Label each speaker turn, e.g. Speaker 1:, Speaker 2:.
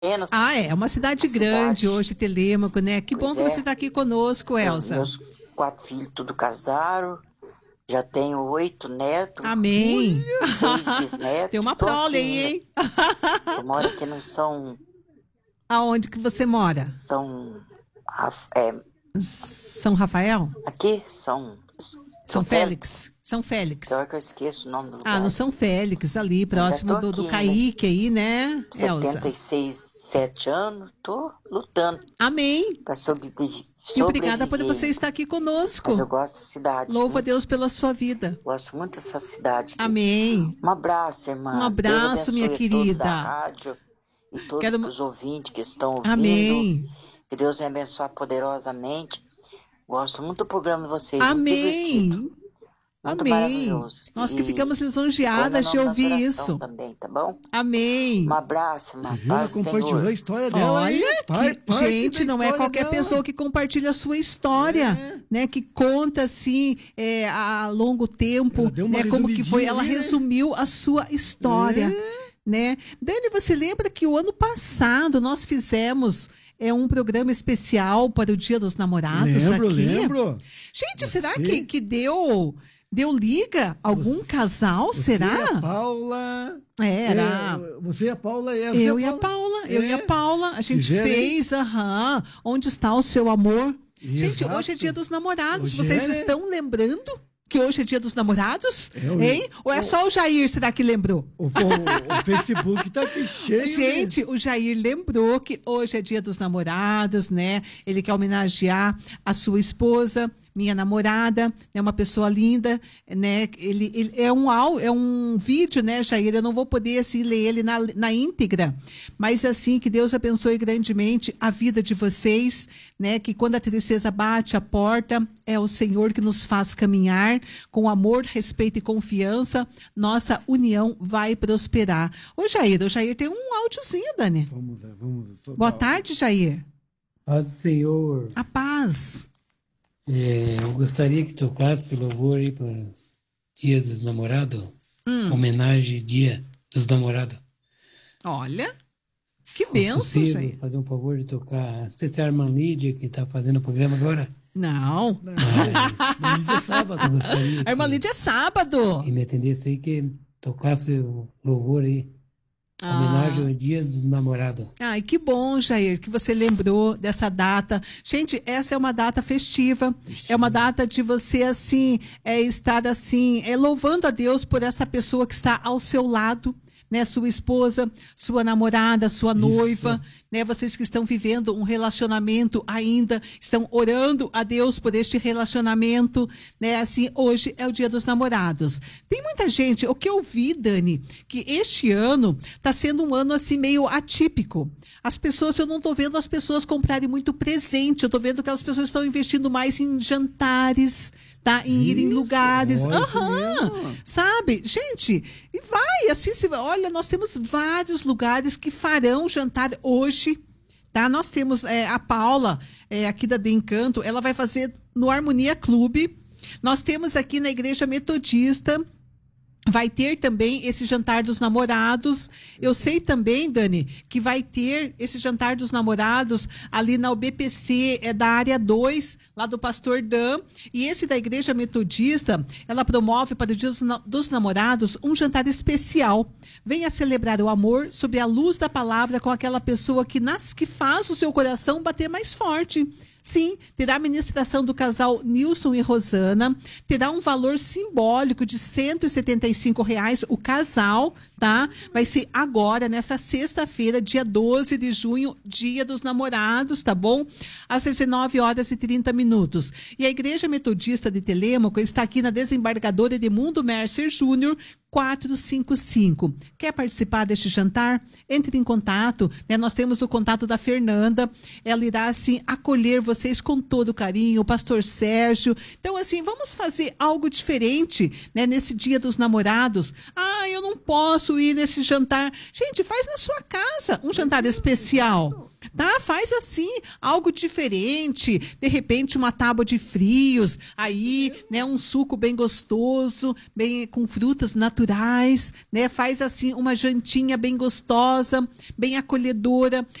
Speaker 1: Pequenas.
Speaker 2: É uma cidade grande hoje, Telêmaco, né? Que bom que você está aqui conosco, Elza.
Speaker 1: Meus 4 filhos tudo casaram. Já tenho 8 netos.
Speaker 2: Amém.
Speaker 1: 6 bisnetos.
Speaker 2: Tem uma prole aí, hein?
Speaker 1: Eu moro aqui no São...
Speaker 2: Aonde que você mora?
Speaker 1: São
Speaker 2: Rafael?
Speaker 1: Aqui,
Speaker 2: São Félix. São Félix.
Speaker 1: Pior que eu esqueço o nome do lugar.
Speaker 2: No São Félix, ali, próximo do Caique aí, né, Elza?
Speaker 1: 76, 7 anos, tô lutando.
Speaker 2: Amém.
Speaker 1: Pra sobreviver.
Speaker 2: E obrigada por você estar aqui conosco.
Speaker 1: Mas eu gosto da cidade.
Speaker 2: Louva a Deus pela sua vida.
Speaker 1: Gosto muito dessa cidade.
Speaker 2: Amém.
Speaker 1: Um abraço, irmã.
Speaker 2: Um abraço, minha querida.
Speaker 1: Da rádio e todos os ouvintes que estão ouvindo.
Speaker 2: Amém.
Speaker 1: Que Deus me abençoe poderosamente. Gosto muito do programa de vocês.
Speaker 2: Amém.
Speaker 1: Muito
Speaker 2: Amém.
Speaker 1: maravilhoso.
Speaker 2: Nós que ficamos lisonjeadas de ouvir isso.
Speaker 1: Também, tá bom?
Speaker 2: Amém.
Speaker 1: Um abraço, irmã.
Speaker 3: Ela compartilhou a história dela.
Speaker 2: Olha, gente, não é qualquer pessoa que compartilha a sua história, né? Que conta assim a longo tempo, né? Como que foi? Ela resumiu a sua história, né? Dani, você lembra que o ano passado nós fizemos um programa especial para o Dia dos Namorados aqui?
Speaker 3: Lembro.
Speaker 2: Gente, será que deu liga? Algum casal, será?
Speaker 3: Você e a Paula.
Speaker 2: Era.
Speaker 3: Você e a Paula.
Speaker 2: Eu e a Paula. Eu e a Paula. A gente fez, Onde está o seu amor? Exato. Gente, hoje é Dia dos Namorados. Hoje vocês estão lembrando que hoje é Dia dos Namorados? Hein? Ou é só o Jair, será que lembrou?
Speaker 3: O Facebook tá aqui cheio.
Speaker 2: Gente, o Jair lembrou que hoje é Dia dos Namorados, né? Ele quer homenagear a sua esposa, minha namorada, é uma pessoa linda, né? Ele é um vídeo, né, Jair? Eu não vou poder assim ler ele na íntegra, mas assim que Deus abençoe grandemente a vida de vocês, né? Que quando a tristeza bate a porta, é o Senhor que nos faz caminhar com amor, respeito e confiança. Nossa união vai prosperar. O Jair tem um áudiozinho, Dani.
Speaker 3: Vamos ver.
Speaker 2: Boa tarde, Jair.
Speaker 4: Paz do Senhor.
Speaker 2: A paz.
Speaker 4: Eu gostaria que tocasse louvor aí para o Dia dos Namorados. Homenagem Dia dos Namorados.
Speaker 2: Olha, que bênção, Jair.
Speaker 4: Fazer um favor de tocar. Não sei se é a irmã Lídia que está fazendo o programa agora.
Speaker 2: Não.
Speaker 3: Mas é sábado.
Speaker 2: A irmã Lídia é sábado.
Speaker 4: E me atendesse aí que tocasse o louvor aí. Homenagem ao Dia dos Namorados.
Speaker 2: Ai, que bom, Jair, que você lembrou dessa data. Gente, essa é uma data festiva. É uma data de você, assim, estar, assim, louvando a Deus por essa pessoa que está ao seu lado, né? Sua esposa, sua namorada, sua noiva, né? Vocês que estão vivendo um relacionamento ainda, estão orando a Deus por este relacionamento, né? Assim, hoje é o Dia dos Namorados. Tem muita gente, o que eu vi, Dani, que este ano está sendo um ano assim meio atípico. As pessoas, eu não estou vendo as pessoas comprarem muito presente, eu estou vendo que as pessoas estão investindo mais em jantares, tá? Em ir em lugares. Sabe? Gente, e vai, assim, olha, nós temos vários lugares que farão jantar hoje, tá? Nós temos a Paula, aqui da De Encanto, ela vai fazer no Harmonia Clube. Nós temos aqui na Igreja Metodista, vai ter também esse jantar dos namorados. Eu sei também, Dani, que vai ter esse jantar dos namorados ali na UBPC, da área 2, lá do Pastor Dan. E esse da Igreja Metodista, ela promove para o Dia dos Namorados um jantar especial. Venha celebrar o amor sob a luz da palavra com aquela pessoa que faz o seu coração bater mais forte. Sim, terá a ministração do casal Nilson e Rosana, terá um valor simbólico de R$175 o casal, tá? Vai ser agora, nessa sexta-feira, dia 12 de junho, Dia dos Namorados, tá bom? Às 19h30. E a Igreja Metodista de Telêmaco está aqui na Desembargadora Edmundo Mercer Júnior, 455. Quer participar deste jantar? Entre em contato, né? Nós temos o contato da Fernanda, ela irá, assim, acolher vocês com todo carinho, o pastor Sérgio. Então, assim, vamos fazer algo diferente, né? Nesse Dia dos Namorados. Eu não posso ir nesse jantar. Gente, faz na sua casa um jantar especial. tá? Faz assim, algo diferente, de repente uma tábua de frios, aí, né, um suco bem gostoso, bem com frutas naturais, né? Faz assim uma jantinha bem gostosa, bem acolhedora.